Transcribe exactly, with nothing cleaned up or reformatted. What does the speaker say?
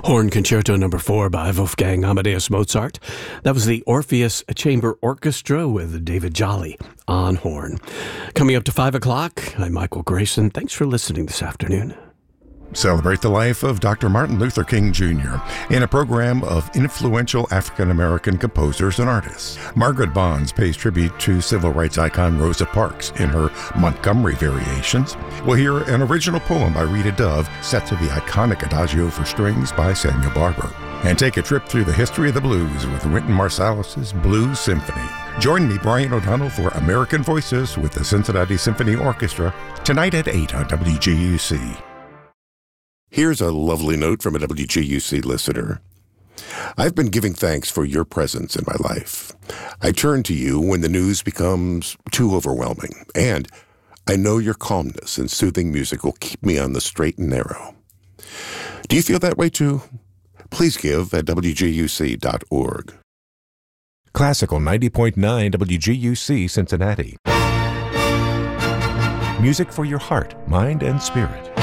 Horn Concerto Number four by Wolfgang Amadeus Mozart. That was the Orpheus Chamber Orchestra with David Jolly on horn. Coming up to five o'clock, I'm Michael Grayson. Thanks for listening this afternoon. Celebrate the life of Doctor Martin Luther King Junior in a program of influential African-American composers and artists. Margaret Bonds pays tribute to civil rights icon Rosa Parks in her Montgomery Variations. We'll hear an original poem by Rita Dove set to the iconic Adagio for Strings by Samuel Barber. And take a trip through the history of the blues with Wynton Marsalis's Blues Symphony. Join me, Brian O'Donnell, for American Voices with the Cincinnati Symphony Orchestra tonight at eight on W G U C. Here's a lovely note from a W G U C listener. I've been giving thanks for your presence in my life. I turn to you when the news becomes too overwhelming, and I know your calmness and soothing music will keep me on the straight and narrow. Do you feel that way too? Please give at W G U C dot org. Classical ninety point nine W G U C Cincinnati. Music for your heart, mind, and spirit.